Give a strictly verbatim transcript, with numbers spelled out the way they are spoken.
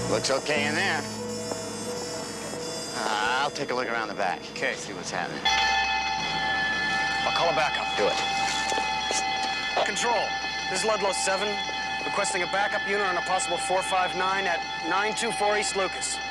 Looks okay in there. Uh, I'll take a look around the back. Okay. See what's happening. I'll call a backup. Do it. Control, this is Ludlow seven, requesting a backup unit on a possible four five nine at nine two four East Lucas.